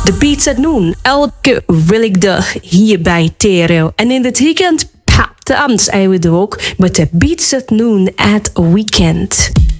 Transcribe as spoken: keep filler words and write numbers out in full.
De Beats at Noon. Elke willigdag hier bij Tero. En in het weekend, pa, de Amts we er ook met de Beats at Noon at Weekend.